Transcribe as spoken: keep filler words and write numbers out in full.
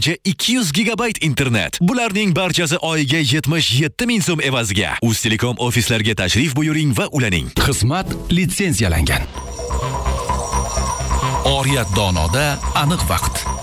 qo'shimcha ikki yuz gigabayt internet. Bularning barchasi oyiga yetmish yetti ming so'm evaziga. Uztelecom ofislarga tashrif buyuring va ulaning. Xizmat litsenziyalangan. Oriyat donoda aniq vaqt.